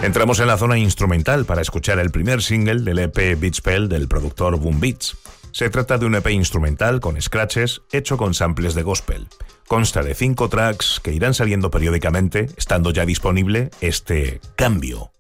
Entramos en la zona instrumental para escuchar el primer single del EP Beatspell del productor Boom Beats. Se trata de un EP instrumental con scratches hecho con samples de gospel. Consta de 5 tracks que irán saliendo periódicamente, estando ya disponible este Cambio.